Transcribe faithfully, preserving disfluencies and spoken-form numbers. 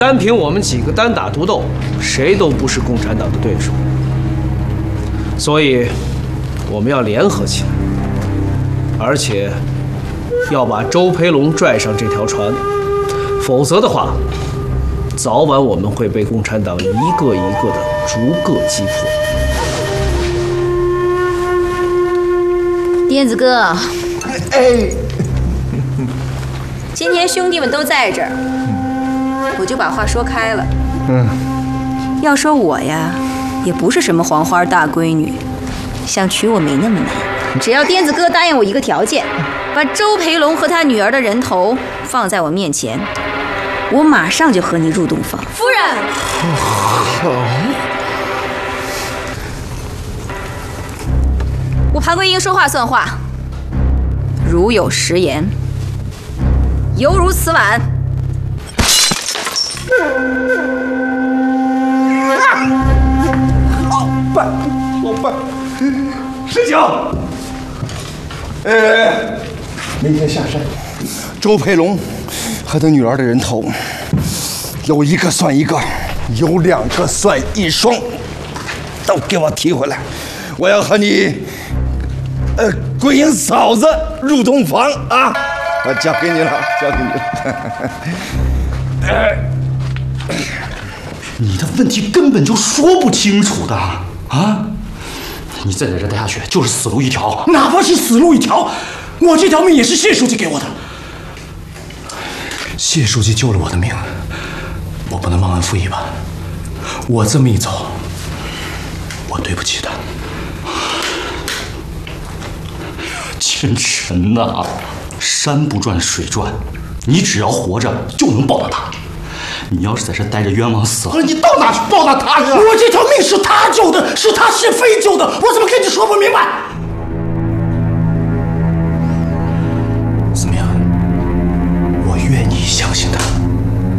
单凭我们几个单打独斗，谁都不是共产党的对手。所以，我们要联合起来，而且要把周培龙拽上这条船，否则的话，早晚我们会被共产党一个一个的逐个击破。 颠子哥， 哎， 今天兄弟们都在这儿，我就把话说开了。 嗯， 要说我呀，也不是什么黄花大闺女，想娶我没那么难。只要颠子哥答应我一个条件，把周培龙和他女儿的人头放在我面前，我马上就和你入洞房。夫人， 好， 我潘桂英说话算话，如有食言，犹如此碗。 好办，好办。师兄，哎，明天下山，周培龙和他女儿的人头，有一个算一个，有两个算一双，都给我提回来。我要和你，呃，桂英嫂子入洞房啊！我交给你了，交给你了。哎， 你的问题根本就说不清楚的啊！你再在这待下去，就是死路一条。哪怕是死路一条，我这条命也是谢书记给我的。谢书记救了我的命，我不能忘恩负义吧？我这么一走，我对不起他。奸臣呐，山不转水转，你只要活着就能报答他。你要是在这待着冤枉死了，你到哪去报答他去？我这条命是他救的，是他是非救的，我怎么跟你说不明白？